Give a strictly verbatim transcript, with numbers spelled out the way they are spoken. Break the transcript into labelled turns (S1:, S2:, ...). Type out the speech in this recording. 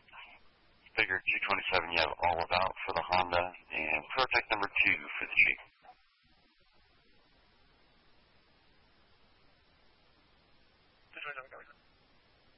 S1: Figure two twenty-seven, you have All About for the Honda, and Protect number two for the Jeep.
S2: two twenty-seven,